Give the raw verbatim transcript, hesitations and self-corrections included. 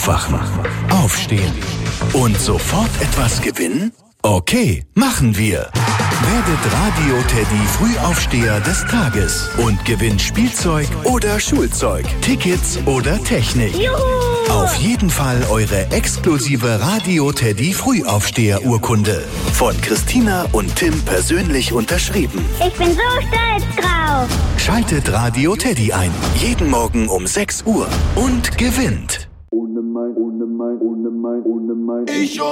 Aufwachen, aufstehen und sofort etwas gewinnen? Okay, machen wir. Werdet Radio Teddy Frühaufsteher des Tages und gewinnt Spielzeug oder Schulzeug, Tickets oder Technik. Juhu! Auf jeden Fall eure exklusive Radio Teddy Frühaufsteher-Urkunde. Von Christina und Tim persönlich unterschrieben. Ich bin so stolz drauf. Schaltet Radio Teddy ein. Jeden Morgen um sechs Uhr und gewinnt. Ohne mein, ohne mein, ohne mein, ohne mein. Ich